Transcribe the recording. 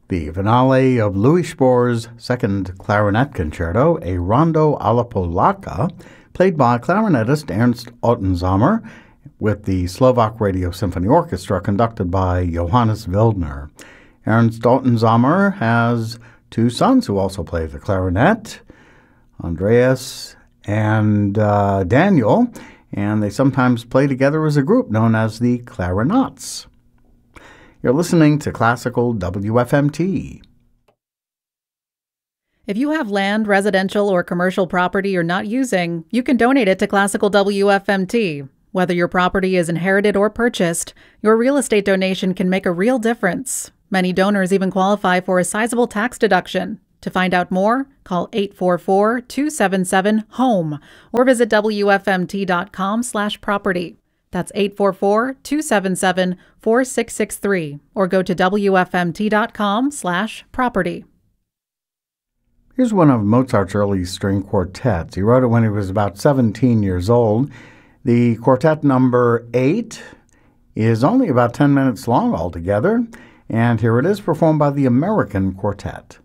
The finale of Louis Spohr's second clarinet concerto, a rondo alla polacca, played by clarinetist Ernst Ottensamer with the Slovak Radio Symphony Orchestra conducted by Johannes Wildner. Ernst Ottensamer has two sons who also play the clarinet, Andreas and Daniel, and they sometimes play together as a group known as the Clarinets. You're listening to Classical WFMT. If you have land, residential, or commercial property you're not using, you can donate it to Classical WFMT. Whether your property is inherited or purchased, your real estate donation can make a real difference. Many donors even qualify for a sizable tax deduction. To find out more, call 844-277-HOME or visit WFMT.com/property. That's 844-277-4663 or go to WFMT.com/property. Here's one of Mozart's early string quartets. He wrote it when he was about 17 years old. The quartet number 8 is only about 10 minutes long altogether, and here it is performed by the American Quartet.